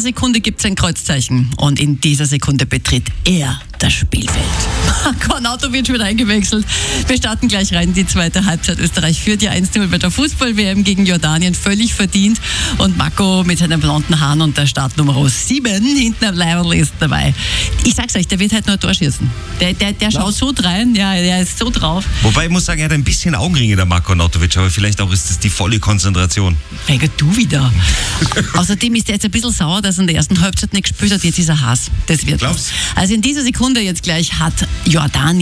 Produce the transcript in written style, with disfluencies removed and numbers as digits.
Sekunde gibt es ein Kreuzzeichen und in dieser Sekunde betritt er das Spielfeld. Marko Arnautovic wird eingewechselt. Wir starten gleich rein in die zweite Halbzeit. Österreich führt ja 1-0 bei der Fußball-WM gegen Jordanien, völlig verdient. Und Marco mit seinen blonden Haaren und der Startnummer 7 hinten am Leibl ist dabei. Ich sag's euch, der wird halt nur ein Tor schießen. Der schaut so rein, ja, der ist so drauf. Wobei ich muss sagen, er hat ein bisschen Augenringe, der Marko Arnautovic, aber vielleicht auch ist das die volle Konzentration. Reger, du wieder. Außerdem ist er jetzt ein bisschen sauer, dass er in der ersten Halbzeit nicht gespielt hat. Jetzt ist er Hass. Das wird. Glaubst? Also in dieser Sekunde jetzt gleich hat Jordanien